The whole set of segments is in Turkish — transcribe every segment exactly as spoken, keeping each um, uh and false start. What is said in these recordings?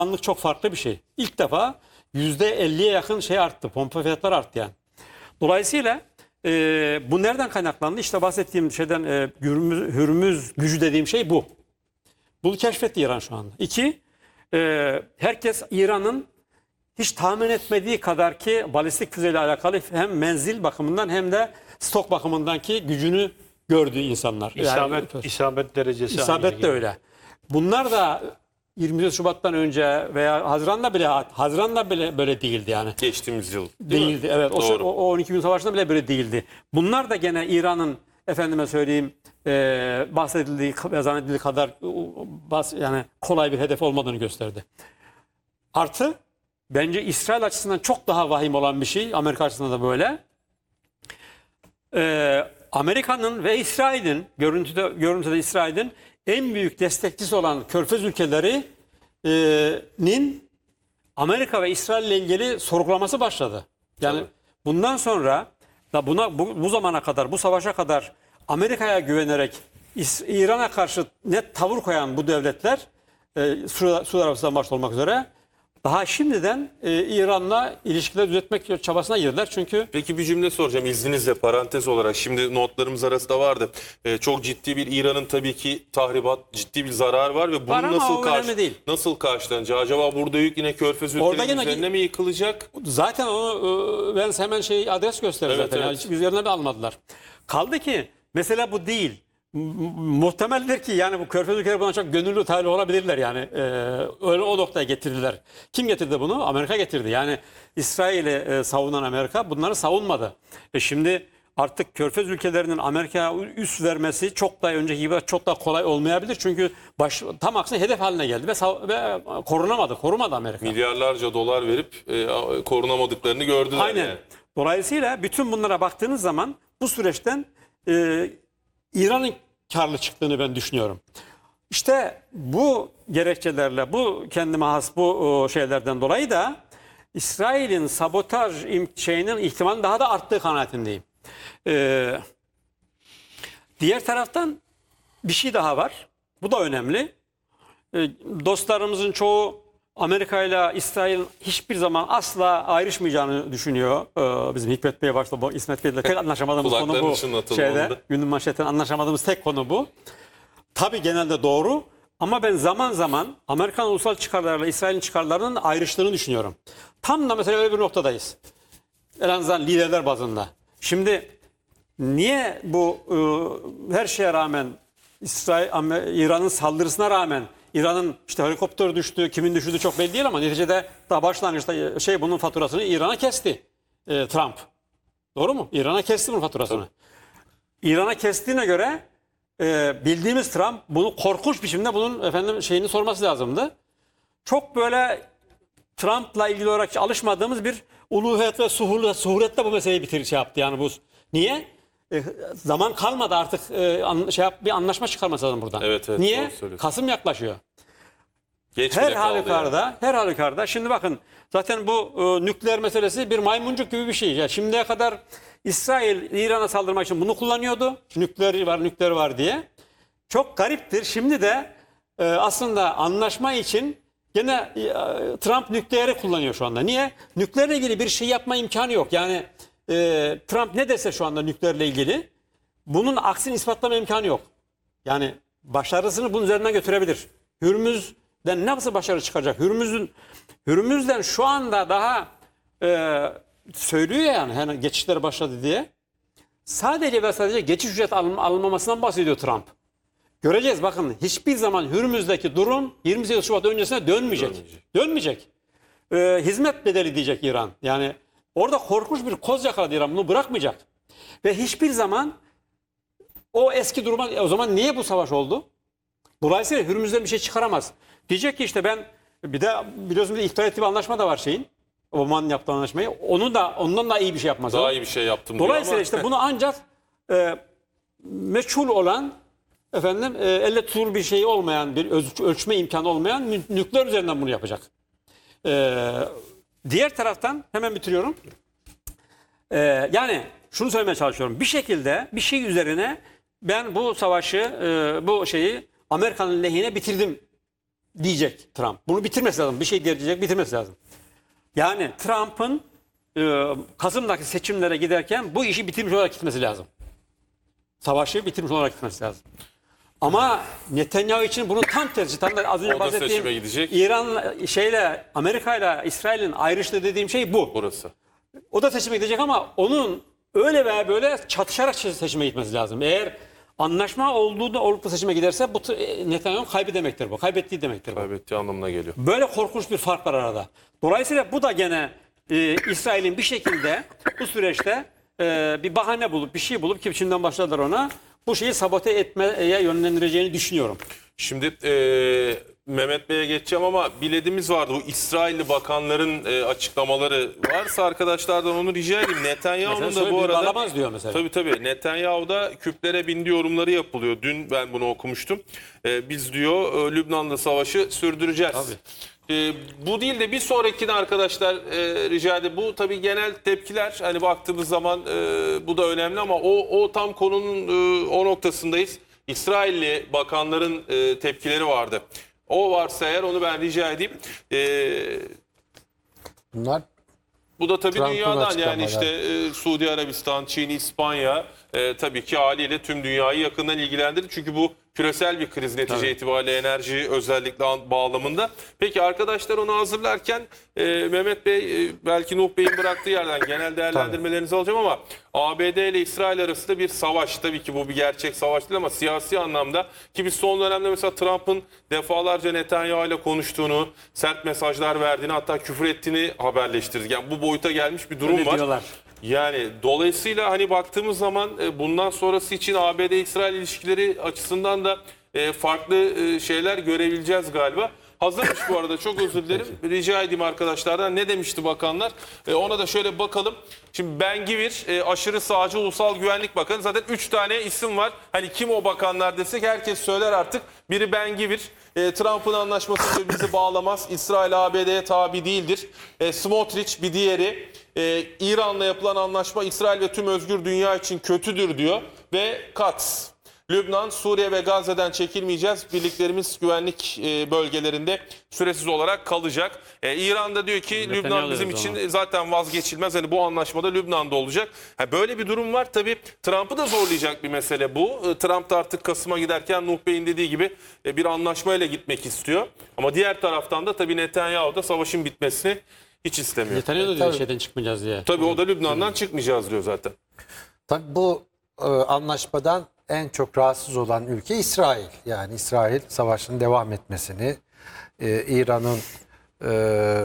Anlık çok farklı bir şey. İlk defa yüzde elliye yakın şey arttı. Pompa fiyatları arttı yani. Dolayısıyla e, bu nereden kaynaklandı? İşte bahsettiğim şeyden e, hürmüz, hürmüz gücü dediğim şey bu. Bunu keşfetti İran şu anda. İki, e, herkes İran'ın hiç tahmin etmediği kadar ki balistik füzeyle alakalı hem menzil bakımından hem de stok bakımından ki gücünü gördü insanlar. İsabet, yani, isabet derecesi. İsabet de öyle. Bunlar da yirmi dört Şubat'tan önce veya Haziran'da bile Haziran'da bile böyle değildi yani. Geçtiğimiz yıl. Değil Değildi. mi? Evet. O, Doğru. o on iki gün savaşında bile böyle değildi. Bunlar da gene İran'ın efendime söyleyeyim e, bahsedildiği ve zannedildiği kadar bas, yani kolay bir hedef olmadığını gösterdi. Artı bence İsrail açısından çok daha vahim olan bir şey. Amerika açısından da böyle. Ee, Amerika'nın ve İsrail'in görüntüde, görüntüde İsrail'in en büyük destekçisi olan Körfez ülkelerinin Amerika ve İsrail ile ilgili sorgulaması başladı. Yani Tabii. bundan sonra da buna bu, bu zamana kadar, bu savaşa kadar Amerika'ya güvenerek İran'a karşı net tavır koyan bu devletler e, Suudi Arabistan başta olmak üzere daha şimdiden e, İran'la ilişkileri düzeltmek çabasına girdiler. Çünkü Peki bir cümle soracağım izninizle parantez olarak. Şimdi notlarımız arasında vardı. Ee, çok ciddi bir İran'ın tabii ki tahribat, ciddi bir zarar var ve bunu Var ama nasıl o karşı önemli değil. nasıl karşılanacağı? Acaba burada yük yine Körfez Orada ülkelerinin yine- üzerine mi yıkılacak? zaten onu e, ben hemen şey adres gösterdim Evet, zaten. evet. Yani hiç üzerine de almadılar. Kaldı ki mesela bu değil. M- Muhtemeldir ki yani bu Körfez ülkeleri buna çok gönüllü talip olabilirler yani. Ee, öyle o noktaya getirdiler. Kim getirdi bunu? Amerika getirdi. Yani İsrail'i e, savunan Amerika bunları savunmadı. E şimdi artık Körfez ülkelerinin Amerika'ya üst vermesi çok daha önceki gibi çok daha kolay olmayabilir. Çünkü baş, tam aksine hedef haline geldi ve, sav- ve korunamadı. Korumadı Amerika. Milyarlarca dolar verip e, korunamadıklarını gördüler. Aynen. Yani. Dolayısıyla bütün bunlara baktığınız zaman bu süreçten e, İran'ın karlı çıktığını ben düşünüyorum. İşte bu gerekçelerle, bu kendime has bu o, şeylerden dolayı da İsrail'in sabotaj im- şeyinin ihtimalinin daha da arttığı kanaatindeyim. Ee, diğer taraftan bir şey daha var. Bu da önemli. Ee, dostlarımızın çoğu Amerika ile İsrail'in hiçbir zaman asla ayrışmayacağını düşünüyor. Ee, bizim Hikmet Bey başta bu İsmet Bey'le tek anlaşamadığımız konu Kulakların bu. çınlatıldı Şeyde, onda. günün manşetten anlaşamadığımız tek konu bu. Tabii genelde doğru ama ben zaman zaman Amerikan ulusal çıkarlarıyla İsrail'in çıkarlarının ayrıştığını düşünüyorum. Tam da mesela öyle bir noktadayız. En azından liderler bazında. Şimdi niye bu e, her şeye rağmen İsrail, Amer- İran'ın saldırısına rağmen İran'ın işte helikopter düştü, kimin düştüğü çok belli değil ama neticede daha başlangıçta şey bunun faturasını İran'a kesti e, Trump. Doğru mu? İran'a kesti bunun faturasını. İran'a kestiğine göre e, bildiğimiz Trump bunu korkunç biçimde bunun efendim şeyini sorması lazımdı. Çok böyle Trump'la ilgili olarak alışmadığımız bir uluhiyet ve suhuriyet, suhuretle bu meseleyi bitir şey yaptı yani bu. Niye? E, zaman kalmadı artık e, an, şey yap, bir anlaşma çıkarması lazım buradan. Evet, evet, Niye? doğru söylüyorsun. Kasım yaklaşıyor. Geç Her bile kaldı halükarda, yani. her halükarda. Şimdi bakın zaten bu e, nükleer meselesi bir maymuncuk gibi bir şey. Ya şimdiye kadar İsrail İran'a saldırmak için bunu kullanıyordu. Nükleer var, nükleer var diye. Çok gariptir. Şimdi de e, aslında anlaşma için gene e, Trump nükleeri kullanıyor şu anda. Niye? Nükleerle ilgili bir şey yapma imkanı yok. Yani e, Trump ne dese şu anda nükleerle ilgili bunun aksini ispatlama imkanı yok. Yani başarısını bunun üzerinden götürebilir. Hürmüz'den nasıl başarı çıkacak? Hürmüz'ün Hürmüz'den şu anda daha e, söylüyor yani hani geçişler başladı diye. Sadece ve sadece geçiş ücret alın, alınmamasından bahsediyor Trump. Göreceğiz bakın hiçbir zaman Hürmüz'deki durum yirmi sekiz Şubat öncesine dönmeyecek. Dönmeyecek. Dönmeyecek. Ee, hizmet bedeli diyecek İran. Yani orada korkunç bir koz yakaladı İran bunu bırakmayacak. Ve hiçbir zaman o eski duruma o zaman niye bu savaş oldu? Dolayısıyla Hürmüz'den bir şey çıkaramaz. Diyecek ki işte ben bir de biliyorsunuz bir iptal ettiği bir anlaşma da var şeyin. Oman'ın yaptığı anlaşmayı. Onu da ondan da iyi bir şey yapmaz. Daha o. iyi bir şey yaptım diyor Dolayısıyla ama işte bunu ancak e, meçhul olan efendim e, elle tutulur bir şey olmayan bir öz- ölçme imkanı olmayan nü- nükleer üzerinden bunu yapacak. E, diğer taraftan hemen bitiriyorum. E, yani şunu söylemeye çalışıyorum. Bir şekilde bir şey üzerine ben bu savaşı e, bu şeyi Amerika'nın lehine bitirdim diyecek Trump. Bunu bitirmesi lazım. Bir şey diyecek, bitirmesi lazım. Yani Trump'ın e, Kasım'daki seçimlere giderken bu işi bitirmiş olarak gitmesi lazım. Savaşı bitirmiş olarak gitmesi lazım. Ama Netanyahu için bunun tam tersi. Tam da az önce O da seçime bahsettiğim gidecek. İran şeyle Amerika ile İsrail'in ayrıştığı dediğim şey bu. Burası. O da seçime gidecek ama onun öyle veya böyle çatışarak seçime gitmesi lazım. Eğer anlaşma olduğu da olup da seçime giderse bu Netanyahu kaybı demektir bu. Kaybettiği demektir bu. Kaybettiği anlamına geliyor. Böyle korkunç bir fark var arada. Dolayısıyla bu da gene e, İsrail'in bir şekilde bu süreçte e, bir bahane bulup bir şey bulup ki şimdiden başladılar ona bu şeyi sabote etmeye yönlendireceğini düşünüyorum. Şimdi e, Mehmet Bey'e geçeceğim ama bilediğimiz vardı. Bu İsrailli bakanların e, açıklamaları varsa arkadaşlardan onu rica edeyim. Netanyahu'nun Mesela da bu söyle, arada... bağlamaz diyor mesela. Tabii tabii. Netanyahu'da küplere bindi yorumları yapılıyor. Dün ben bunu okumuştum. E, biz diyor e, Lübnan'da savaşı sürdüreceğiz. Tabii. E, bu değil de bir sonrakine arkadaşlar e, rica edeyim. Bu tabii genel tepkiler. Hani baktığımız zaman e, bu da önemli ama o, o tam konunun e, o noktasındayız. İsrailli bakanların e, tepkileri vardı. O varsa eğer onu ben rica edeyim. Ee, Bunlar bu da tabii Trump'ın dünyadan yani açıklamaları. işte e, Suudi Arabistan, Çin, İspanya e, tabii ki haliyle tüm dünyayı yakından ilgilendirir. Çünkü bu küresel bir kriz netice Tabii. itibariyle enerji özellikle an- bağlamında. Peki arkadaşlar onu hazırlarken e, Mehmet Bey e, belki Nuh Bey'in bıraktığı yerden genel değerlendirmelerinizi alacağım ama A B D ile İsrail arasında bir savaş. Tabii ki bu bir gerçek savaş değil ama siyasi anlamda ki biz son dönemde mesela Trump'ın defalarca Netanyahu ile konuştuğunu, sert mesajlar verdiğini hatta küfür ettiğini haberleştirdik. Yani bu boyuta gelmiş bir durum Öyle var. diyorlar. Yani dolayısıyla hani baktığımız zaman e, bundan sonrası için A B D-İsrail ilişkileri açısından da e, farklı e, şeyler görebileceğiz galiba. Hazırmış bu arada çok özür dilerim. Rica edeyim arkadaşlardan ne demişti bakanlar? E, ona da şöyle bakalım. Şimdi Ben Gvir e, aşırı sağcı Ulusal Güvenlik Bakanı. Zaten üç tane isim var. Hani kim o bakanlar desek herkes söyler artık. Biri Ben Gvir. E, Trump'ın anlaşması bizi bağlamaz. İsrail A B D'ye tabi değildir. E, Smotrich bir diğeri. E, İran'la yapılan anlaşma İsrail ve tüm özgür dünya için kötüdür diyor. Ve Katz. Lübnan, Suriye ve Gazze'den çekilmeyeceğiz. Birliklerimiz güvenlik e, bölgelerinde süresiz olarak kalacak. E, İran'da diyor ki Netanyahu Lübnan bizim dedi o için zaman. zaten vazgeçilmez. Hani bu anlaşmada Lübnan'da olacak. Ha, böyle bir durum var. Tabii Trump'ı da zorlayacak bir mesele bu. E, Trump da artık Kasım'a giderken Nuh Bey'in dediği gibi e, bir anlaşmayla gitmek istiyor. Ama diğer taraftan da tabii Netanyahu da savaşın bitmesini hiç istemiyor. Netanyahu da diyor Tabii. şeyden çıkmayacağız diye. Tabii o da Lübnan'dan çıkmayacağız diyor zaten. tabii bu e, anlaşmadan en çok rahatsız olan ülke İsrail. Yani İsrail savaşın devam etmesini, e, İran'ın e,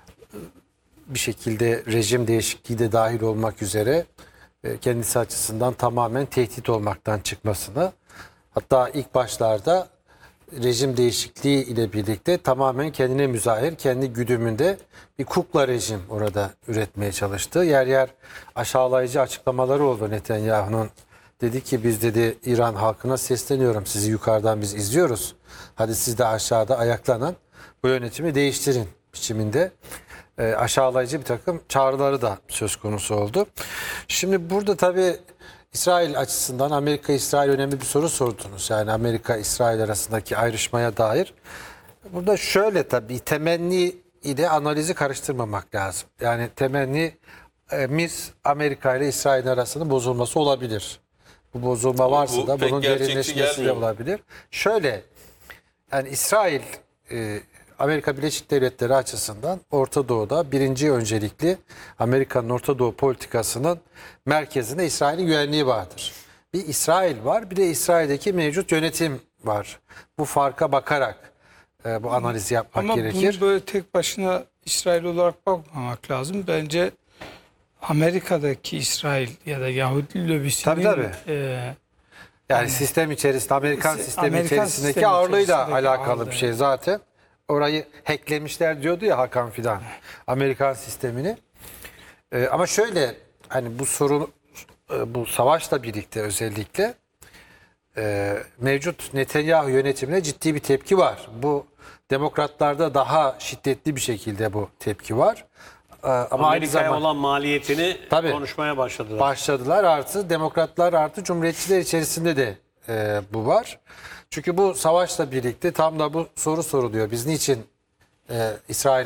bir şekilde rejim değişikliği de dahil olmak üzere e, kendisi açısından tamamen tehdit olmaktan çıkmasını, hatta ilk başlarda rejim değişikliği ile birlikte tamamen kendine müzahir, kendi güdümünde bir kukla rejim orada üretmeye çalıştı. Yer yer aşağılayıcı açıklamaları oldu Netanyahu'nun. Dedi ki biz dedi İran halkına sesleniyorum, sizi yukarıdan biz izliyoruz. Hadi siz de aşağıda ayaklanan bu yönetimi değiştirin biçiminde e, aşağılayıcı bir takım çağrıları da söz konusu oldu. Şimdi burada tabii İsrail açısından Amerika-İsrail önemli bir soru sordunuz. Yani Amerika-İsrail arasındaki ayrışmaya dair. Burada şöyle tabii temenni ile analizi karıştırmamak lazım. Yani temennimiz Amerika ile İsrail arasında bozulması olabilir. Bu bozulma varsa bu da pek bunun gerçekçi derinleşmesi de gelmiyor mu? olabilir. Şöyle yani İsrail e, Amerika Birleşik Devletleri açısından Orta Doğu'da birinci öncelikli Amerika'nın Orta Doğu politikasının merkezinde İsrail'in güvenliği vardır. Bir İsrail var, bir de İsrail'deki mevcut yönetim var. Bu farka bakarak e, bu analizi yapmak Ama gerekir. bunu böyle tek başına İsrail olarak bakmamak lazım. Bence Amerika'daki İsrail ya da Yahudi lobisinin Tabii, tabii. e, Yani sistem içerisinde, Amerikan Si- sistemi Amerikan içerisindeki sistemi ağırlığıyla içerisindeki alakalı ağırlığı. bir şey zaten. Orayı hacklemişler diyordu ya Hakan Fidan. Amerikan sistemini. Ee, ama şöyle hani bu sorun, e, bu savaşla birlikte özellikle e, mevcut Netanyahu yönetimine ciddi bir tepki var. Bu demokratlarda daha şiddetli bir şekilde bu tepki var. Ee, ama aynı Amerika'ya zamanda olan maliyetini Tabii. konuşmaya başladılar. başladılar, artı demokratlar artı cumhuriyetçiler içerisinde de e, bu var. Çünkü bu savaşla birlikte tam da bu soru soruluyor. Biz niçin e, İsrail'in